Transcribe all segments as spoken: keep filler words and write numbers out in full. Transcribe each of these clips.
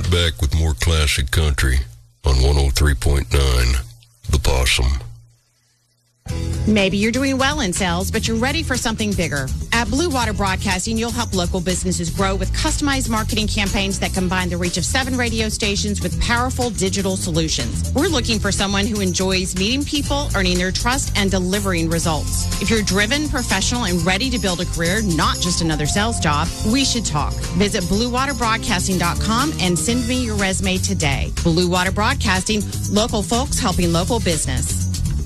right back with more classic country on one oh three point nine, The Possum. Maybe you're doing well in sales, but you're ready for something bigger. At Blue Water Broadcasting, you'll help local businesses grow with customized marketing campaigns that combine the reach of seven radio stations with powerful digital solutions. We're looking for someone who enjoys meeting people, earning their trust, and delivering results. If you're driven, professional, and ready to build a career, not just another sales job, we should talk. Visit blue water broadcasting dot com and send me your resume today. Blue Water Broadcasting, local folks helping local business.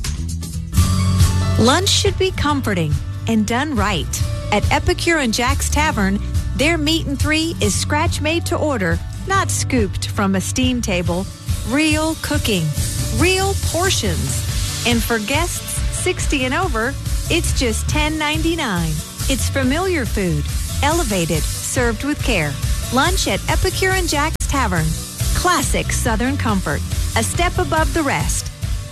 Lunch should be comforting and done right. At Epicure and Jack's Tavern, their meat and three is scratch made to order, not scooped from a steam table. Real cooking, real portions. And for guests sixty and over, it's just ten ninety-nine. It's familiar food, elevated, served with care. Lunch at Epicure and Jack's Tavern. Classic Southern comfort, a step above the rest.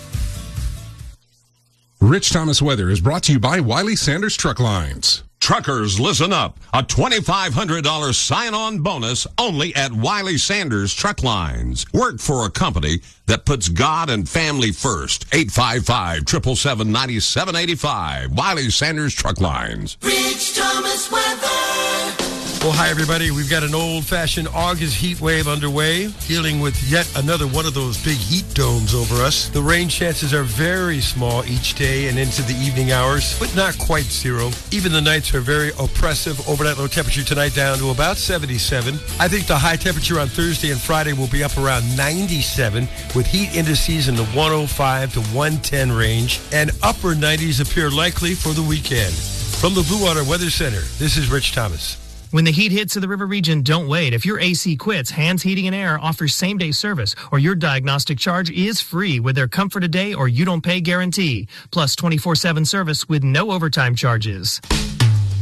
Rich Thomas Weather is brought to you by Wiley Sanders Truck Lines. Truckers, listen up. A twenty-five hundred dollars sign-on bonus only at Wiley Sanders Truck Lines. Work for a company that puts God and family first. eight five five, seven seven seven, nine seven eight five. Wiley Sanders Truck Lines. Rich Thomas Weather. Well, hi, everybody. We've got an old-fashioned August heat wave underway, dealing with yet another one of those big heat domes over us. The rain chances are very small each day and into the evening hours, but not quite zero. Even the nights are very oppressive. Overnight low temperature tonight down to about seventy-seven. I think the high temperature on Thursday and Friday will be up around ninety-seven, with heat indices in the one oh five to one ten range, and upper nineties appear likely for the weekend. From the Blue Water Weather Center, this is Rich Thomas. When the heat hits to the river region, don't wait. If your A C quits, Hands Heating and Air offers same-day service, or your diagnostic charge is free with their Comfort a Day or You Don't Pay guarantee, plus twenty-four seven service with no overtime charges.